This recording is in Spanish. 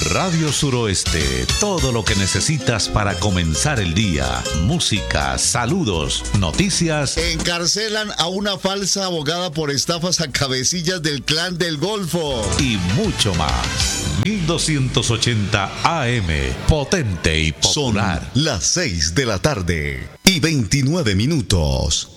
Radio Suroeste, todo lo que necesitas para comenzar el día. Música, saludos, noticias. Encarcelan a una falsa abogada por estafas a cabecillas del Clan del Golfo. Y mucho más. 1280 AM, potente y popular. Son las 6 de la tarde y 29 minutos.